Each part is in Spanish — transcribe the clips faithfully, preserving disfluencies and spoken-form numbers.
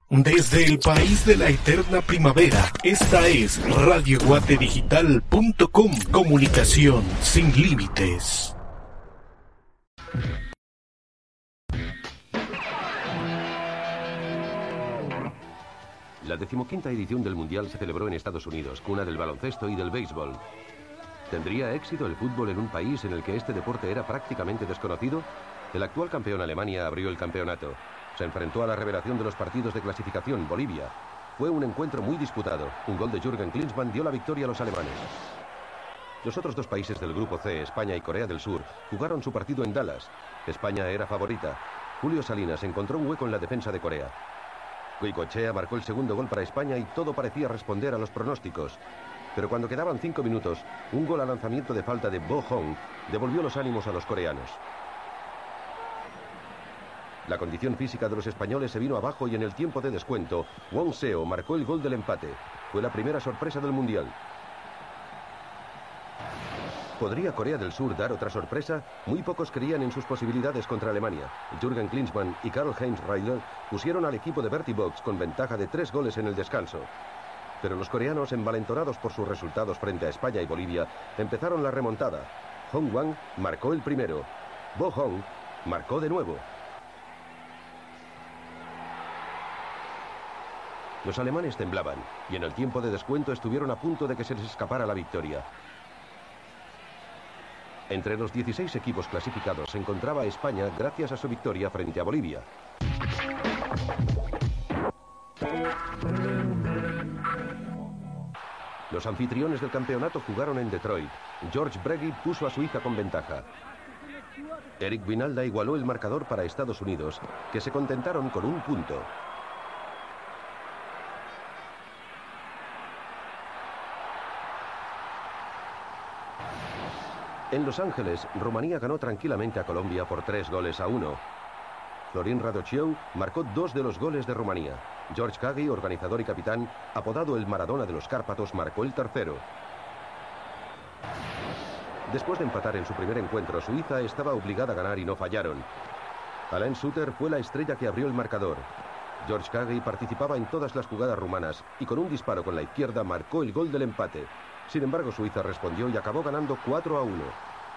Desde el país de la eterna primavera, esta es radio guate digital punto com, comunicación sin límites. La decimoquinta edición del Mundial se celebró en Estados Unidos, cuna del baloncesto y del béisbol. ¿Tendría éxito el fútbol en un país en el que este deporte era prácticamente desconocido? El actual campeón Alemania abrió el campeonato. Se enfrentó a la revelación de los partidos de clasificación, Bolivia. Fue un encuentro muy disputado. Un gol de Jürgen Klinsmann dio la victoria a los alemanes. Los otros dos países del grupo C, España y Corea del Sur, jugaron su partido en Dallas. España era favorita. Julio Salinas encontró un hueco en la defensa de Corea. Goicoechea marcó el segundo gol para España y todo parecía responder a los pronósticos. Pero cuando quedaban cinco minutos, un gol a lanzamiento de falta de Bo Hong devolvió los ánimos a los coreanos. La condición física de los españoles se vino abajo y en el tiempo de descuento, Wong Seo marcó el gol del empate. Fue la primera sorpresa del Mundial. ¿Podría Corea del Sur dar otra sorpresa? Muy pocos creían en sus posibilidades contra Alemania. Jürgen Klinsmann y Karl-Heinz Reichel pusieron al equipo de Bertie Box con ventaja de tres goles en el descanso. Pero los coreanos, envalentonados por sus resultados frente a España y Bolivia, empezaron la remontada. Hong Wang marcó el primero. Bo Hong marcó de nuevo. Los alemanes temblaban y en el tiempo de descuento estuvieron a punto de que se les escapara la victoria. Entre los dieciséis equipos clasificados se encontraba España gracias a su victoria frente a Bolivia. Los anfitriones del campeonato jugaron en Detroit. George Breggy puso a Suiza con ventaja. Eric Winalda igualó el marcador para Estados Unidos, que se contentaron con un punto. En Los Ángeles, Rumanía ganó tranquilamente a Colombia por tres goles a uno. Florin Radociu marcó dos de los goles de Rumanía. George Kagi, organizador y capitán, apodado el Maradona de los Cárpatos, marcó el tercero. Después de empatar en su primer encuentro, Suiza estaba obligada a ganar y no fallaron. Alain Suter fue la estrella que abrió el marcador. George Kagi participaba en todas las jugadas rumanas y con un disparo con la izquierda marcó el gol del empate. Sin embargo, Suiza respondió y acabó ganando cuatro a uno.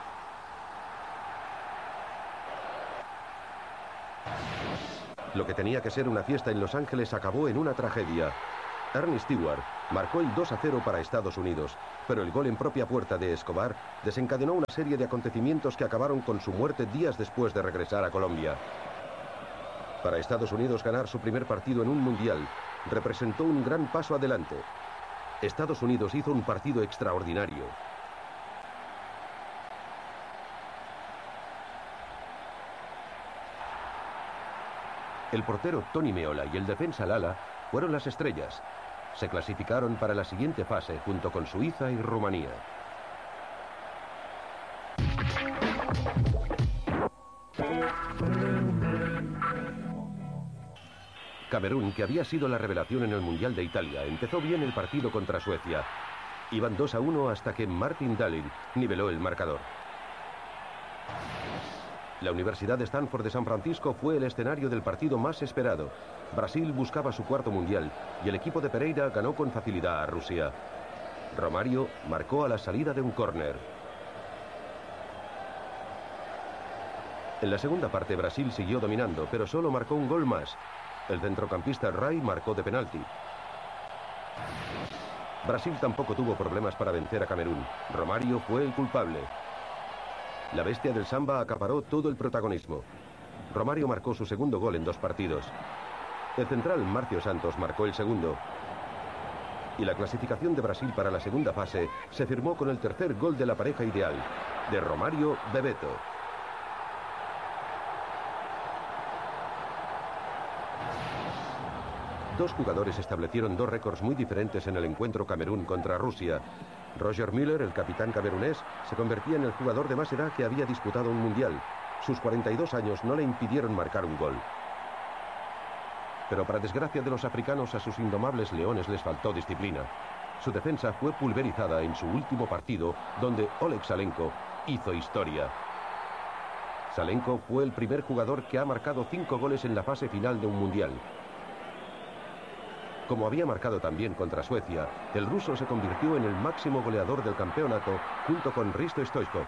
Lo que tenía que ser una fiesta en Los Ángeles acabó en una tragedia. Ernie Stewart marcó el dos a cero para Estados Unidos, pero el gol en propia puerta de Escobar desencadenó una serie de acontecimientos que acabaron con su muerte días después de regresar a Colombia. Para Estados Unidos, ganar su primer partido en un mundial representó un gran paso adelante. Estados Unidos hizo un partido extraordinario. El portero Tony Meola y el defensa Lala fueron las estrellas. Se clasificaron para la siguiente fase junto con Suiza y Rumanía. Camerún, que había sido la revelación en el Mundial de Italia, empezó bien el partido contra Suecia. Iban dos a uno hasta que Martin Dahlin niveló el marcador. La Universidad de Stanford de San Francisco fue el escenario del partido más esperado. Brasil buscaba su cuarto Mundial y el equipo de Pereira ganó con facilidad a Rusia. Romario marcó a la salida de un córner. En la segunda parte Brasil siguió dominando, pero solo marcó un gol más. El centrocampista Rai marcó de penalti. Brasil tampoco tuvo problemas para vencer a Camerún. Romario fue el culpable. La bestia del samba acaparó todo el protagonismo. Romario marcó su segundo gol en dos partidos. El central Marcio Santos marcó el segundo. Y la clasificación de Brasil para la segunda fase se firmó con el tercer gol de la pareja ideal, de Romario Bebeto. Dos jugadores establecieron dos récords muy diferentes en el encuentro Camerún contra Rusia. Roger Müller, el capitán camerunés, se convertía en el jugador de más edad que había disputado un mundial. Sus cuarenta y dos años no le impidieron marcar un gol. Pero para desgracia de los africanos, a sus indomables leones les faltó disciplina. Su defensa fue pulverizada en su último partido, donde Oleg Salenko hizo historia. Salenko fue el primer jugador que ha marcado cinco goles en la fase final de un mundial. Como había marcado también contra Suecia, el ruso se convirtió en el máximo goleador del campeonato junto con Hristo Stoichkov.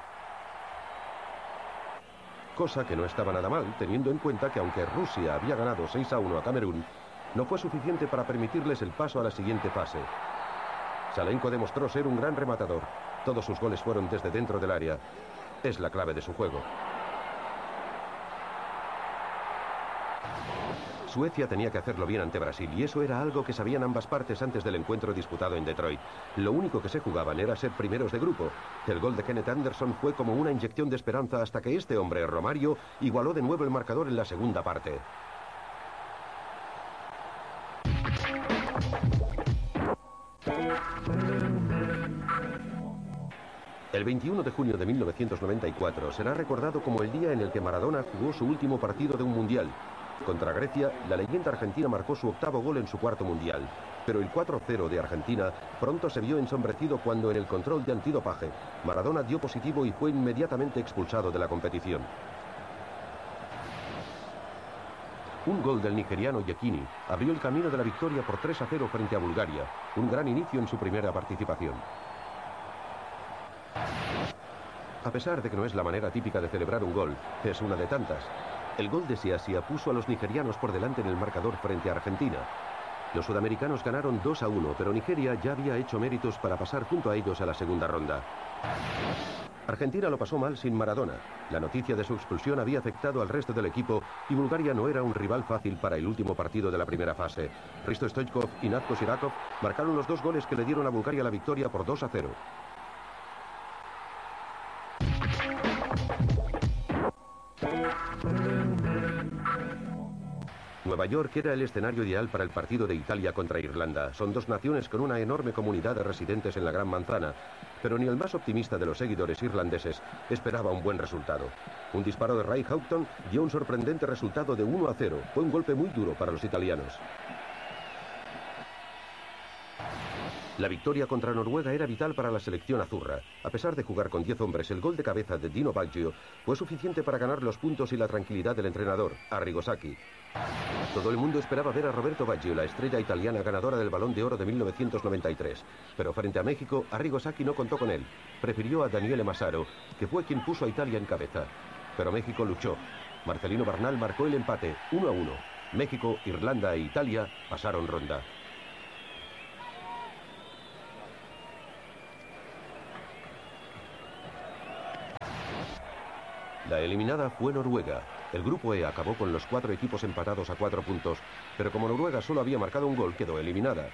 Cosa que no estaba nada mal, teniendo en cuenta que aunque Rusia había ganado seis a uno a Camerún, no fue suficiente para permitirles el paso a la siguiente fase. Salenko demostró ser un gran rematador. Todos sus goles fueron desde dentro del área. Es la clave de su juego. Suecia tenía que hacerlo bien ante Brasil, y eso era algo que sabían ambas partes antes del encuentro disputado en Detroit. Lo único que se jugaban era ser primeros de grupo. El gol de Kenneth Anderson fue como una inyección de esperanza hasta que este hombre, Romario, igualó de nuevo el marcador en la segunda parte. El veintiuno de junio de mil novecientos noventa y cuatro será recordado como el día en el que Maradona jugó su último partido de un mundial. Contra Grecia, la leyenda argentina marcó su octavo gol en su cuarto mundial. Pero el cuatro cero de Argentina pronto se vio ensombrecido cuando en el control de antidopaje, Maradona dio positivo y fue inmediatamente expulsado de la competición. Un gol del nigeriano Yekini abrió el camino de la victoria por tres a cero frente a Bulgaria, un gran inicio en su primera participación. A pesar de que no es la manera típica de celebrar un gol, es una de tantas. El gol de Siasia puso a los nigerianos por delante en el marcador frente a Argentina. Los sudamericanos ganaron dos a uno, pero Nigeria ya había hecho méritos para pasar junto a ellos a la segunda ronda. Argentina lo pasó mal sin Maradona. La noticia de su expulsión había afectado al resto del equipo y Bulgaria no era un rival fácil para el último partido de la primera fase. Hristo Stoichkov y Natko Sirakov marcaron los dos goles que le dieron a Bulgaria la victoria por dos a cero. Nueva York era el escenario ideal para el partido de Italia contra Irlanda. Son dos naciones con una enorme comunidad de residentes en la Gran Manzana, pero ni el más optimista de los seguidores irlandeses esperaba un buen resultado. Un disparo de Ray Houghton dio un sorprendente resultado de uno a cero. Fue un golpe muy duro para los italianos. La victoria contra Noruega era vital para la selección azurra. A pesar de jugar con diez hombres, el gol de cabeza de Dino Baggio fue suficiente para ganar los puntos y la tranquilidad del entrenador, Arrigo Sacchi. Todo el mundo esperaba ver a Roberto Baggio, la estrella italiana ganadora del Balón de Oro de mil novecientos noventa y tres. Pero frente a México, Arrigo Sacchi no contó con él. Prefirió a Daniele Massaro, que fue quien puso a Italia en cabeza. Pero México luchó. Marcelino Bernal marcó el empate, uno a uno. México, Irlanda e Italia pasaron ronda. La eliminada fue Noruega. El grupo E acabó con los cuatro equipos empatados a cuatro puntos, pero como Noruega solo había marcado un gol, quedó eliminada.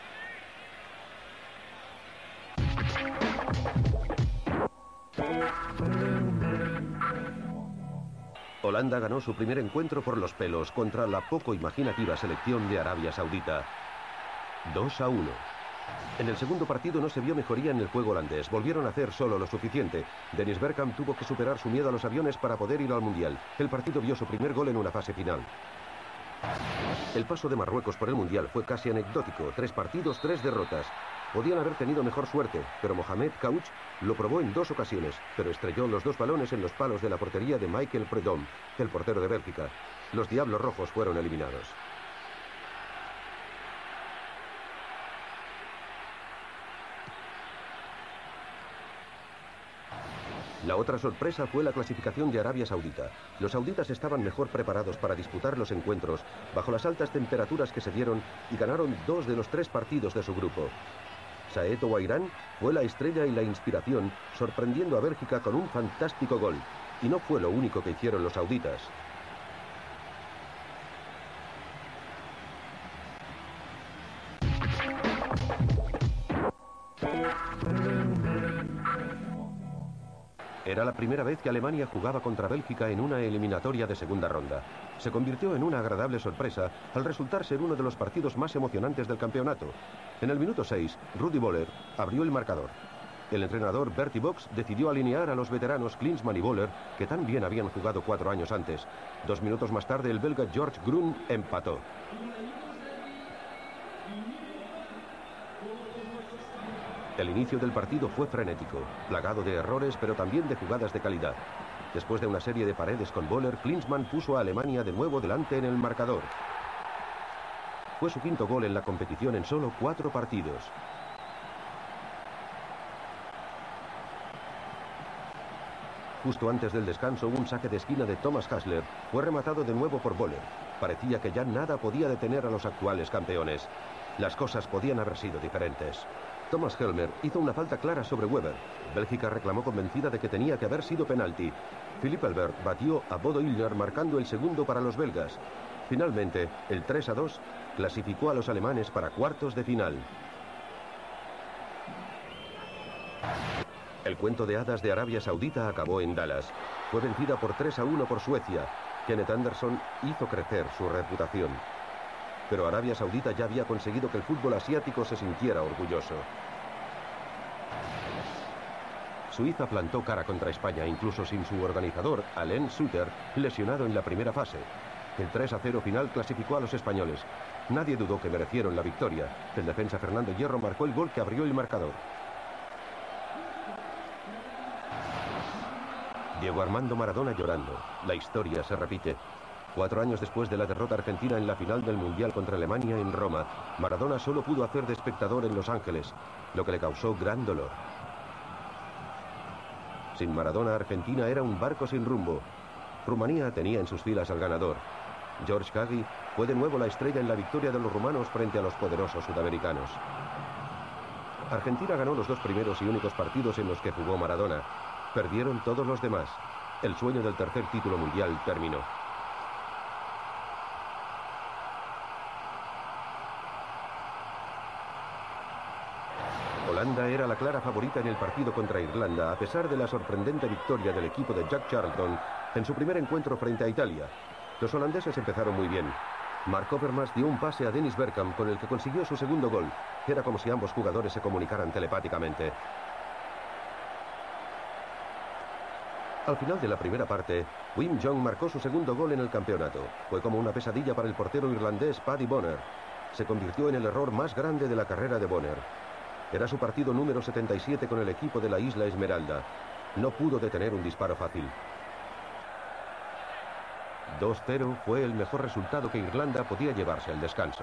Holanda ganó su primer encuentro por los pelos contra la poco imaginativa selección de Arabia Saudita. dos a uno. En el segundo partido no se vio mejoría en el juego holandés. Volvieron a hacer solo lo suficiente. Dennis Bergkamp tuvo que superar su miedo a los aviones para poder ir al Mundial. El partido vio su primer gol en una fase final. El paso de Marruecos por el Mundial fue casi anecdótico. Tres partidos, tres derrotas. Podían haber tenido mejor suerte, pero Mohamed Couch lo probó en dos ocasiones, pero estrelló los dos balones en los palos de la portería de Michael Prudhomme, el portero de Bélgica. Los Diablos Rojos fueron eliminados. La otra sorpresa fue la clasificación de Arabia Saudita. Los sauditas estaban mejor preparados para disputar los encuentros bajo las altas temperaturas que se dieron y ganaron dos de los tres partidos de su grupo. Saeed Ouairán fue la estrella y la inspiración, sorprendiendo a Bélgica con un fantástico gol. Y no fue lo único que hicieron los sauditas. Era la primera vez que Alemania jugaba contra Bélgica en una eliminatoria de segunda ronda. Se convirtió en una agradable sorpresa al resultar ser uno de los partidos más emocionantes del campeonato. En el minuto seis, Rudi Völler abrió el marcador. El entrenador Bertie Box decidió alinear a los veteranos Klinsmann y Völler, que tan bien habían jugado cuatro años antes. Dos minutos más tarde, el belga George Grun empató. El inicio del partido fue frenético, plagado de errores, pero también de jugadas de calidad. Después de una serie de paredes con Völler, Klinsmann puso a Alemania de nuevo delante en el marcador. Fue su quinto gol en la competición en solo cuatro partidos. Justo antes del descanso, un saque de esquina de Thomas Hasler fue rematado de nuevo por Boller. Parecía que ya nada podía detener a los actuales campeones. Las cosas podían haber sido diferentes. Thomas Helmer hizo una falta clara sobre Weber. Bélgica reclamó convencida de que tenía que haber sido penalti. Philipp Elbert batió a Bodo Illner marcando el segundo para los belgas. Finalmente, el tres a dos clasificó a los alemanes para cuartos de final. El cuento de hadas de Arabia Saudita acabó en Dallas. Fue vencida por tres a uno por Suecia. Kenneth Anderson hizo crecer su reputación. Pero Arabia Saudita ya había conseguido que el fútbol asiático se sintiera orgulloso. Suiza plantó cara contra España, incluso sin su organizador, Alain Sutter, lesionado en la primera fase. El tres a cero final clasificó a los españoles. Nadie dudó que merecieron la victoria. El defensa Fernando Hierro marcó el gol que abrió el marcador. Diego Armando Maradona llorando. La historia se repite. Cuatro años después de la derrota argentina en la final del Mundial contra Alemania en Roma, Maradona solo pudo hacer de espectador en Los Ángeles, lo que le causó gran dolor. Sin Maradona, Argentina era un barco sin rumbo. Rumanía tenía en sus filas al ganador. George Hagi fue de nuevo la estrella en la victoria de los rumanos frente a los poderosos sudamericanos. Argentina ganó los dos primeros y únicos partidos en los que jugó Maradona. Perdieron todos los demás. El sueño del tercer título mundial terminó. Holanda era la clara favorita en el partido contra Irlanda, a pesar de la sorprendente victoria del equipo de Jack Charlton en su primer encuentro frente a Italia. Los holandeses empezaron muy bien. Mark Overmars dio un pase a Dennis Bergkamp con el que consiguió su segundo gol. Era como si ambos jugadores se comunicaran telepáticamente. Al final de la primera parte, Wim Jong marcó su segundo gol en el campeonato. Fue como una pesadilla para el portero irlandés Paddy Bonner. Se convirtió en el error más grande de la carrera de Bonner. Era su partido número setenta y siete con el equipo de la Isla Esmeralda. No pudo detener un disparo fácil. dos cero fue el mejor resultado que Irlanda podía llevarse al descanso.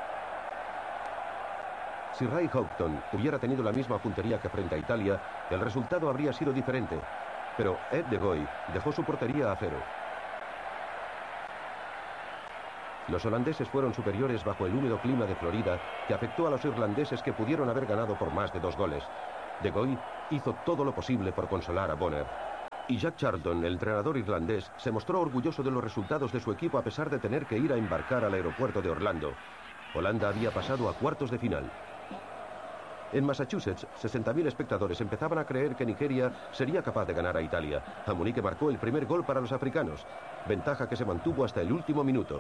Si Ray Houghton hubiera tenido la misma puntería que frente a Italia, el resultado habría sido diferente. Pero Ed de Goey dejó su portería a cero. Los holandeses fueron superiores bajo el húmedo clima de Florida, que afectó a los irlandeses, que pudieron haber ganado por más de dos goles. De Goey hizo todo lo posible por consolar a Bonner. Y Jack Charlton, el entrenador irlandés, se mostró orgulloso de los resultados de su equipo a pesar de tener que ir a embarcar al aeropuerto de Orlando. Holanda había pasado a cuartos de final. En Massachusetts, sesenta mil espectadores empezaban a creer que Nigeria sería capaz de ganar a Italia. Amunique marcó el primer gol para los africanos, ventaja que se mantuvo hasta el último minuto.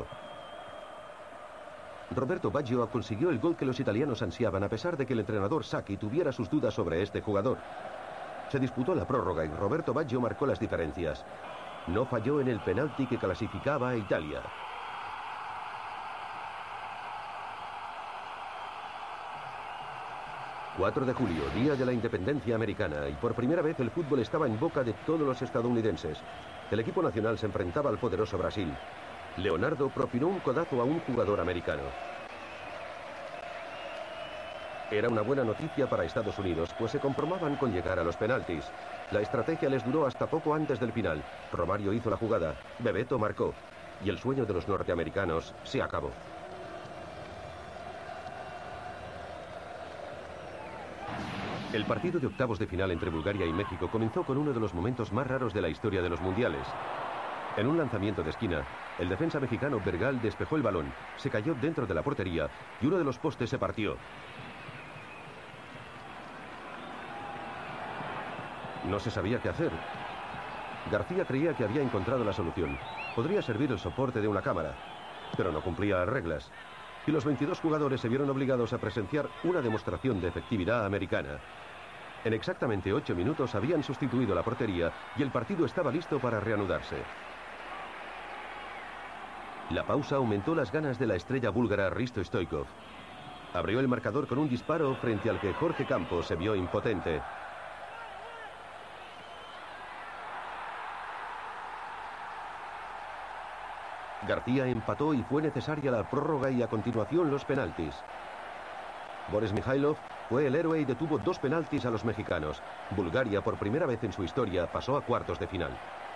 Roberto Baggio consiguió el gol que los italianos ansiaban, a pesar de que el entrenador Sacchi tuviera sus dudas sobre este jugador. Se disputó la prórroga y Roberto Baggio marcó las diferencias. No falló en el penalti que clasificaba a Italia. cuatro de julio, día de la independencia americana, y por primera vez el fútbol estaba en boca de todos los estadounidenses. El equipo nacional se enfrentaba al poderoso Brasil. Leonardo propinó un codazo a un jugador americano. Era una buena noticia para Estados Unidos, pues se conformaban con llegar a los penaltis. La estrategia les duró hasta poco antes del final. Romario hizo la jugada, Bebeto marcó, y el sueño de los norteamericanos se acabó. El partido de octavos de final entre Bulgaria y México comenzó con uno de los momentos más raros de la historia de los mundiales. En un lanzamiento de esquina, el defensa mexicano Bergal despejó el balón, se cayó dentro de la portería y uno de los postes se partió. No se sabía qué hacer. García creía que había encontrado la solución. Podría servir el soporte de una cámara, pero no cumplía las reglas. Y los veintidós jugadores se vieron obligados a presenciar una demostración de efectividad americana. En exactamente ocho minutos habían sustituido la portería y el partido estaba listo para reanudarse. La pausa aumentó las ganas de la estrella búlgara Hristo Stoichkov. Abrió el marcador con un disparo frente al que Jorge Campos se vio impotente. García empató y fue necesaria la prórroga y a continuación los penaltis. Boris Mikhailov fue el héroe y detuvo dos penaltis a los mexicanos. Bulgaria, por primera vez en su historia, pasó a cuartos de final.